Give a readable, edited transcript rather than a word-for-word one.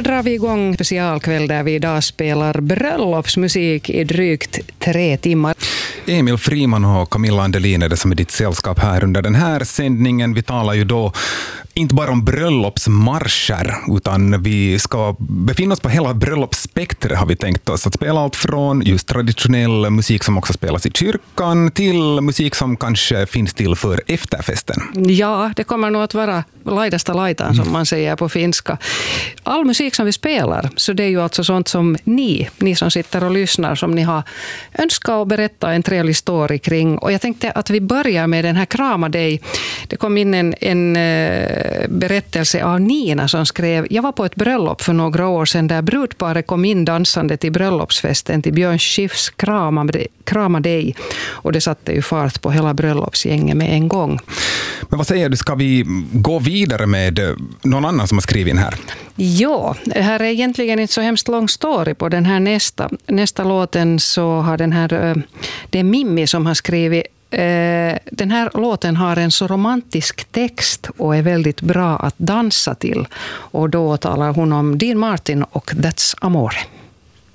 Här drar vi igång specialkväll där vi idag spelar bröllopsmusik i drygt 3 timmar. Emil Friman och Camilla Andelin är det som är ditt sällskap här under den här sändningen. Vi talar ju då inte bara om bröllopsmarscher, utan vi ska befinna oss på hela bröllopsspektret, har vi tänkt oss. Att spela allt från just traditionell musik som också spelas i kyrkan till musik som kanske finns till för efterfesten. Ja, det kommer nog att vara laidasta laitaan som man säger på finska. All musik som vi spelar, så det är ju alltså sånt som ni som sitter och lyssnar, som ni har önskat att berätta en trevlig story kring. Och jag tänkte att vi börjar med den här Krama dig. Det kom in en berättelse av Nina som skrev: jag var på ett bröllop för några år sedan där brudparet kom in dansande till bröllopsfesten till Björn Skifs Krama dig. Och det satte ju fart på hela bröllopsgänget med en gång. Men vad säger du, ska vi gå vidare med någon annan som har skrivit in här? Ja, här är egentligen inte så hemskt lång story på den här nästa låten. Så har det är Mimmi som har skrivit. Den här låten har en så romantisk text och är väldigt bra att dansa till. Och då talar hon om Dean Martin och That's Amore.